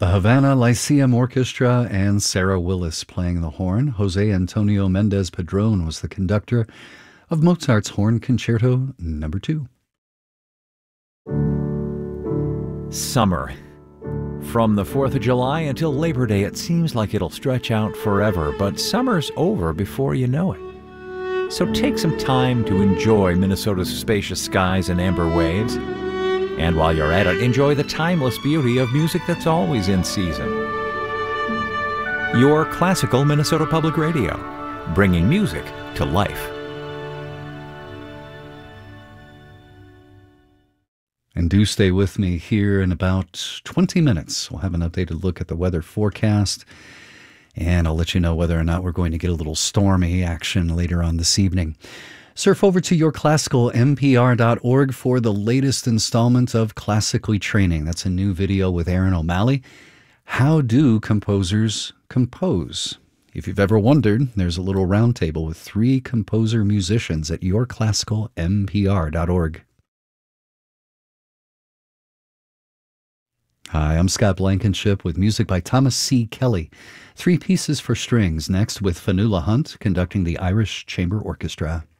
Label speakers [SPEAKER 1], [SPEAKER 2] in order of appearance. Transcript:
[SPEAKER 1] The Havana Lyceum Orchestra and Sarah Willis playing the horn. Jose Antonio Mendez Padron was the conductor of Mozart's Horn Concerto No. 2.
[SPEAKER 2] Summer. From the 4th of July until Labor Day, it seems like it'll stretch out forever, but summer's over before you know it. So take some time to enjoy Minnesota's spacious skies and amber waves. And while you're at it, enjoy the timeless beauty of music that's always in season. Your classical Minnesota Public Radio, bringing music to life.
[SPEAKER 1] And do stay with me here in about 20 minutes. We'll have an updated look at the weather forecast, and I'll let you know whether or not we're going to get a little stormy action later on this evening. Surf over to yourclassicalnpr.org for the latest installment of Classically Training. That's a new video with Aaron O'Malley. How do composers compose? If you've ever wondered, there's a little roundtable with 3 composer musicians at yourclassicalnpr.org. Hi, I'm Scott Blankenship with music by Thomas C. Kelly. 3 pieces for strings, next with Fanula Hunt conducting the Irish Chamber Orchestra.